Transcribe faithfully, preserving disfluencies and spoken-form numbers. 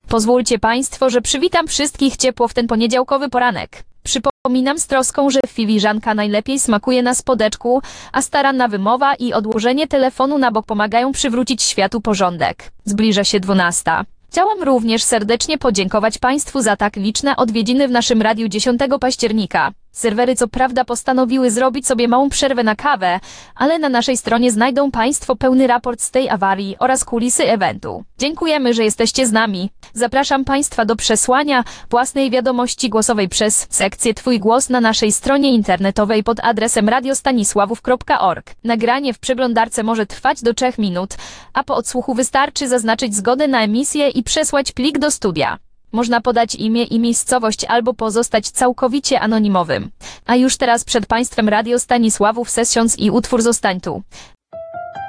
Pozwólcie Państwo, że przywitam wszystkich ciepło w ten poniedziałkowy poranek. Przypominam z troską, że filiżanka najlepiej smakuje na spodeczku, a staranna wymowa i odłożenie telefonu na bok pomagają przywrócić światu porządek. Zbliża się dwunasta. Chciałam również serdecznie podziękować Państwu za tak liczne odwiedziny w naszym radiu dziesiątego października. Serwery co prawda postanowiły zrobić sobie małą przerwę na kawę, ale na naszej stronie znajdą Państwo pełny raport z tej awarii oraz kulisy eventu. Dziękujemy, że jesteście z nami. Zapraszam Państwa do przesłania własnej wiadomości głosowej przez sekcję Twój głos na naszej stronie internetowej pod adresem radio stanisławów kropka org. Nagranie w przeglądarce może trwać do trzech minut, a po odsłuchu wystarczy zaznaczyć zgodę na emisję i przesłać plik do studia. Można podać imię i miejscowość albo pozostać całkowicie anonimowym. A już teraz przed Państwem Radio Stanisławów Sessions i utwór Zostań tu.